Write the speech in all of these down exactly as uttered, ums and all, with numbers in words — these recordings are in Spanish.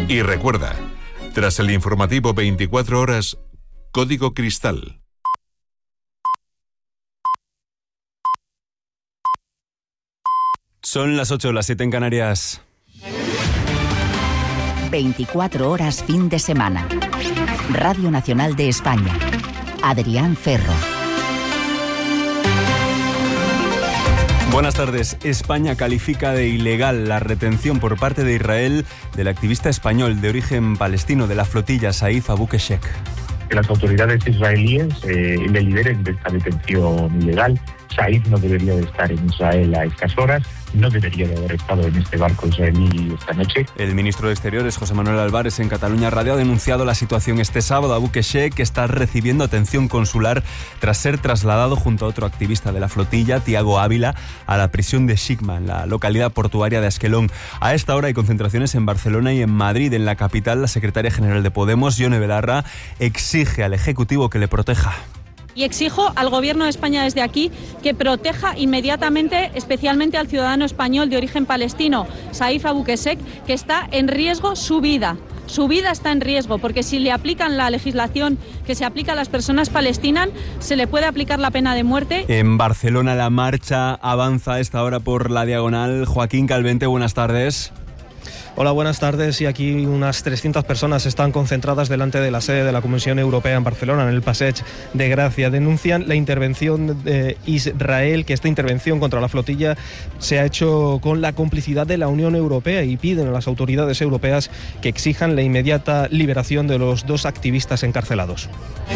Y recuerda, tras el informativo veinticuatro horas, Código Cristal. Son las ocho, las siete en Canarias. veinticuatro horas fin de semana. Radio Nacional de España. Adrián Ferro. Buenas tardes. España califica de ilegal la retención por parte de Israel del activista español de origen palestino de la flotilla Saif Abu Keshek. Que las autoridades israelíes eh, le lideren de esta detención ilegal. Saif no debería de estar en Israel a estas horas, no debería de haber estado en este barco israelí esta noche. El ministro de Exteriores, José Manuel Álvarez, en Cataluña Radio ha denunciado la situación este sábado. Abu Keshek, que está recibiendo atención consular tras ser trasladado junto a otro activista de la flotilla, Tiago Ávila, a la prisión de Sigma, en la localidad portuaria de Asquelón. A esta hora hay concentraciones en Barcelona y en Madrid. En la capital, la secretaria general de Podemos, Yone Belarra, exige al Ejecutivo que le proteja. Y exijo al Gobierno de España desde aquí que proteja inmediatamente, especialmente al ciudadano español de origen palestino, Saif Abu Keshek, que está en riesgo su vida. Su vida está en riesgo, porque si le aplican la legislación que se aplica a las personas palestinas, se le puede aplicar la pena de muerte. En Barcelona la marcha avanza a esta hora por la Diagonal. Joaquín Calvente, buenas tardes. Hola, buenas tardes. Y aquí unas trescientas personas están concentradas delante de la sede de la Comisión Europea en Barcelona, en el Passeig de Gracia. Denuncian la intervención de Israel, que esta intervención contra la flotilla se ha hecho con la complicidad de la Unión Europea, y piden a las autoridades europeas que exijan la inmediata liberación de los dos activistas encarcelados.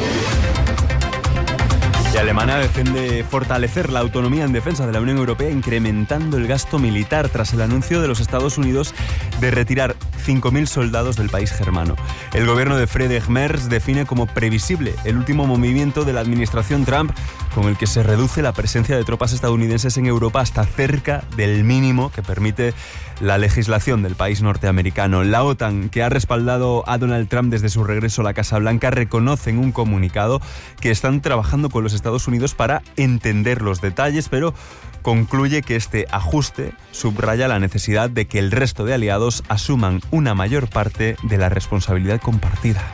Y Alemania defiende fortalecer la autonomía en defensa de la Unión Europea, incrementando el gasto militar tras el anuncio de los Estados Unidos de retirar cinco mil soldados del país germano. El gobierno de Friedrich Merz define como previsible el último movimiento de la administración Trump, con el que se reduce la presencia de tropas estadounidenses en Europa hasta cerca del mínimo que permite la legislación del país norteamericano. La OTAN, que ha respaldado a Donald Trump desde su regreso a la Casa Blanca, reconoce en un comunicado que están trabajando con los Estados Unidos para entender los detalles, pero concluye que este ajuste subraya la necesidad de que el resto de aliados asuman una mayor parte de la responsabilidad compartida.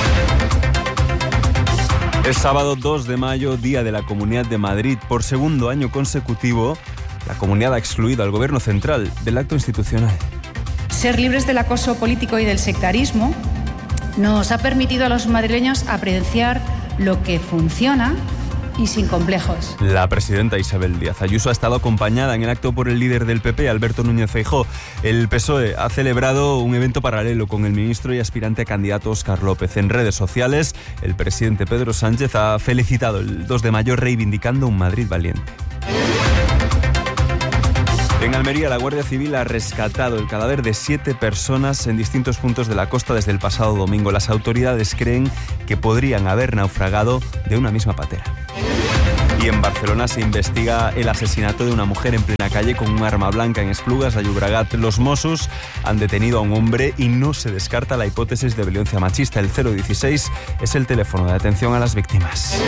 Es sábado dos de mayo, Día de la Comunidad de Madrid. Por segundo año consecutivo, la comunidad ha excluido al Gobierno central del acto institucional. Ser libres del acoso político y del sectarismo nos ha permitido a los madrileños apreciar lo que funciona y sin complejos. La presidenta Isabel Díaz Ayuso ha estado acompañada en el acto por el líder del P P, Alberto Núñez Feijóo. El P S O E ha celebrado un evento paralelo con el ministro y aspirante a candidato Óscar López. En redes sociales, el presidente Pedro Sánchez ha felicitado el dos de mayo, reivindicando un Madrid valiente. En Almería, la Guardia Civil ha rescatado el cadáver de siete personas en distintos puntos de la costa desde el pasado domingo. Las autoridades creen que podrían haber naufragado de una misma patera. Y en Barcelona se investiga el asesinato de una mujer en plena calle con un arma blanca en Esplugas de Llobregat. Los Mossos han detenido a un hombre y no se descarta la hipótesis de violencia machista. El cero dieciséis es el teléfono de atención a las víctimas.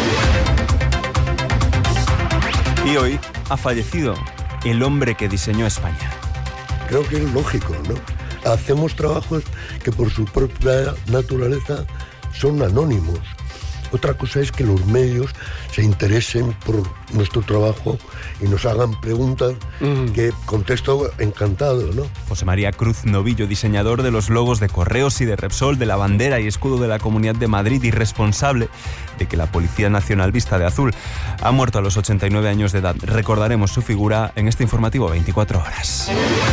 Y hoy ha fallecido el hombre que diseñó España. Creo que es lógico, ¿no? Hacemos trabajos que por su propia naturaleza son anónimos. Otra cosa es que los medios se interesen por nuestro trabajo y nos hagan preguntas mm. que contesto encantado, ¿no? José María Cruz Novillo, diseñador de los logos de Correos y de Repsol, de la bandera y escudo de la Comunidad de Madrid y responsable de que la Policía Nacional vista de azul, ha muerto a los ochenta y nueve años de edad. Recordaremos su figura en este informativo veinticuatro horas.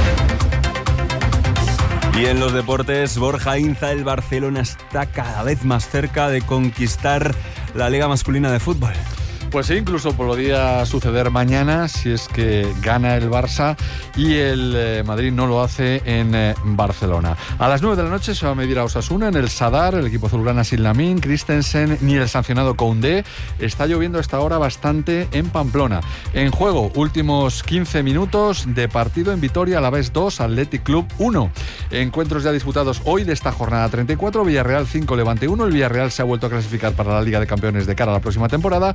Y en los deportes, Borja Inza, el Barcelona está cada vez más cerca de conquistar la Liga Masculina de Fútbol. Pues sí, incluso podría suceder mañana si es que gana el Barça y el eh, Madrid no lo hace en eh, Barcelona. A las nueve de la noche se va a medir a Osasuna en el Sadar, el equipo azulgrana sin Lamine, Christensen ni el sancionado Koundé. Está lloviendo a esta hora bastante en Pamplona. En juego, últimos quince minutos de partido en Vitoria, Alavés dos, Athletic Club uno. Encuentros ya disputados hoy de esta jornada treinta y cuatro, Villarreal cinco, Levante uno. El Villarreal se ha vuelto a clasificar para la Liga de Campeones de cara a la próxima temporada y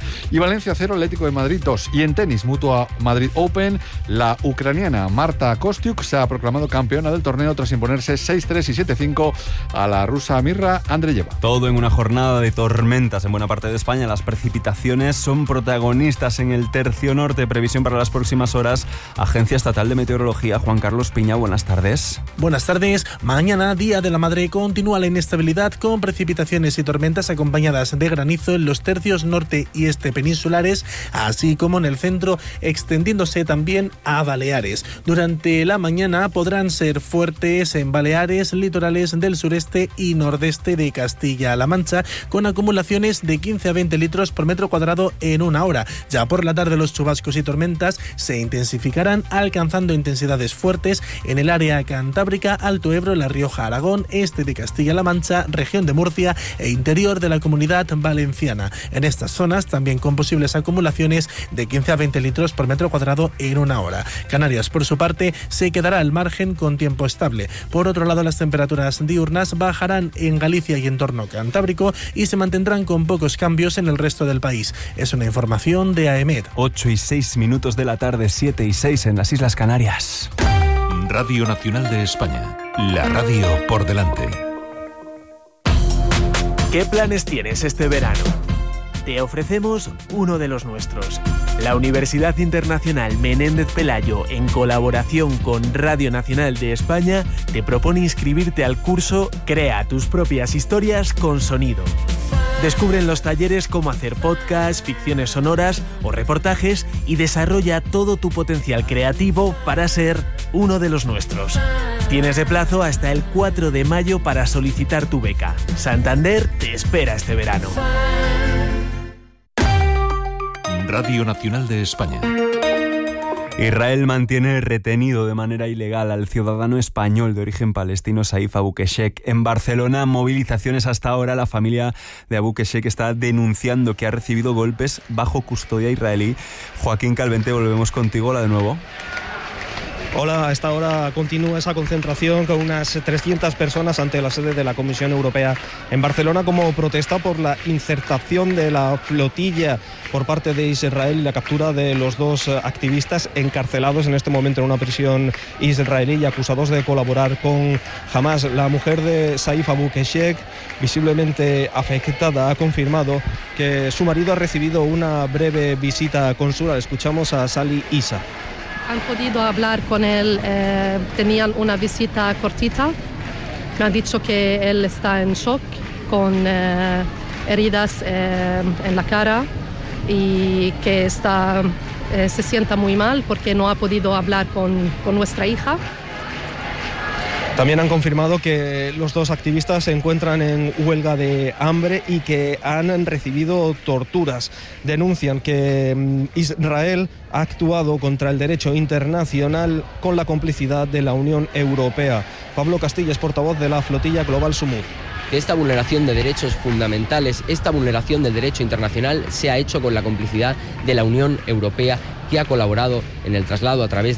Valencia cero, Atlético de Madrid dos. Y en tenis, Mutua Madrid Open, la ucraniana Marta Kostyuk se ha proclamado campeona del torneo tras imponerse seis tres y siete cinco a la rusa Mirra Andreyeva. Todo en una jornada de tormentas en buena parte de España. Las precipitaciones son protagonistas en el tercio norte. Previsión para las próximas horas. Agencia Estatal de Meteorología. Juan Carlos Piña, buenas tardes. Buenas tardes. Mañana, Día de la Madre, continúa la inestabilidad con precipitaciones y tormentas acompañadas de granizo en los tercios norte y este peninsulares, así como en el centro, extendiéndose también a Baleares. Durante la mañana podrán ser fuertes en Baleares, litorales del sureste y nordeste de Castilla-La Mancha, con acumulaciones de quince a veinte litros por metro cuadrado en una hora. Ya por la tarde los chubascos y tormentas se intensificarán, alcanzando intensidades fuertes en el área cantábrica, Alto Ebro, La Rioja, Aragón, este de Castilla-La Mancha, región de Murcia e interior de la Comunidad Valenciana. En estas zonas también con posibles acumulaciones de quince a veinte litros por metro cuadrado en una hora. Canarias, por su parte, se quedará al margen con tiempo estable. Por otro lado, las temperaturas diurnas bajarán en Galicia y entorno cantábrico y se mantendrán con pocos cambios en el resto del país. Es una información de AEMET. ocho y seis minutos de la tarde, siete y seis en las Islas Canarias. Radio Nacional de España. La radio por delante. ¿Qué planes tienes este verano? Te ofrecemos uno de los nuestros. La Universidad Internacional Menéndez Pelayo, en colaboración con Radio Nacional de España, te propone inscribirte al curso Crea tus propias historias con sonido. Descubre en los talleres cómo hacer podcasts, ficciones sonoras o reportajes y desarrolla todo tu potencial creativo para ser uno de los nuestros. Tienes de plazo hasta el cuatro de mayo para solicitar tu beca. Santander te espera este verano. Radio Nacional de España. Israel mantiene retenido de manera ilegal al ciudadano español de origen palestino Saif Abu Keshek en Barcelona. Movilizaciones hasta ahora. La familia de Abu Keshek está denunciando que ha recibido golpes bajo custodia israelí. Joaquín Calvente, volvemos contigo. Hola de nuevo. Hola, a esta hora continúa esa concentración con unas trescientas personas ante la sede de la Comisión Europea en Barcelona como protesta por la insertación de la flotilla por parte de Israel y la captura de los dos activistas encarcelados en este momento en una prisión israelí y acusados de colaborar con Hamas. La mujer de Saif Abu Keshek, visiblemente afectada, ha confirmado que su marido ha recibido una breve visita consular. Escuchamos a Sally Isa. Han podido hablar con él, eh, tenían una visita cortita. Me han dicho que él está en shock, con eh, heridas eh, en la cara y que está, eh, se sienta muy mal porque no ha podido hablar con, con nuestra hija. También han confirmado que los dos activistas se encuentran en huelga de hambre y que han recibido torturas. Denuncian que Israel ha actuado contra el derecho internacional con la complicidad de la Unión Europea. Pablo Castilla es portavoz de la flotilla Global Sumud. Que esta vulneración de derechos fundamentales, esta vulneración del derecho internacional se ha hecho con la complicidad de la Unión Europea, que ha colaborado en el traslado a través